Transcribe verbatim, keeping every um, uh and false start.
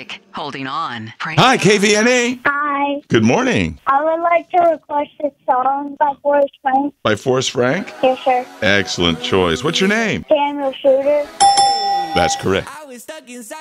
traffic. Holding on. Pray- Hi, K V N A. Hi. Good morning. I would like to request a song by Forrest Frank. By Forrest Frank? Yes, sir. Excellent choice. What's your name? Samuel Shooter. That's correct. I was stuck inside.